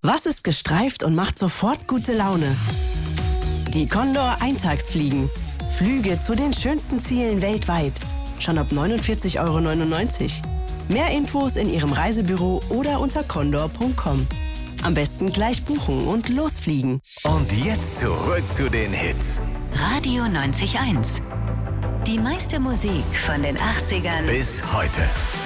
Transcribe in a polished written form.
Was ist gestreift und macht sofort gute Laune? Die Condor Eintagsfliegen. Flüge zu den schönsten Zielen weltweit. Schon ab 49,99 €. Mehr Infos in Ihrem Reisebüro oder unter condor.com. Am besten gleich buchen und losfliegen. Und jetzt zurück zu den Hits. Radio 90.1. Die meiste Musik von den 80ern Bis heute.